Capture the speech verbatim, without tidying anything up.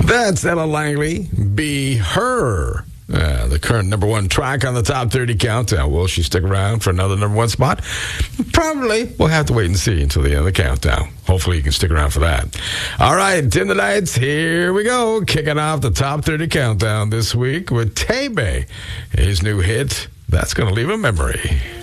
That's Ella Langley, Be Her. Uh, the current number one track on the top thirty countdown. Will she stick around for another number one spot? Probably. We'll have to wait and see until the end of the countdown. Hopefully you can stick around for that. All right, dim the lights. Here we go. Kicking off the top thirty countdown this week with Tebe. His new hit, That's Gonna Leave a Memory.